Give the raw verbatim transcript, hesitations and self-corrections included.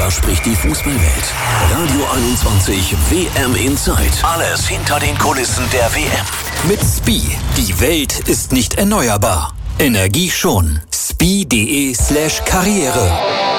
Darüber spricht die Fußballwelt. Radio einundzwanzig W M Inside. Alles hinter den Kulissen der W M. Mit S P I. Die Welt ist nicht erneuerbar. Energie schon. S P I punkt de slash Karriere.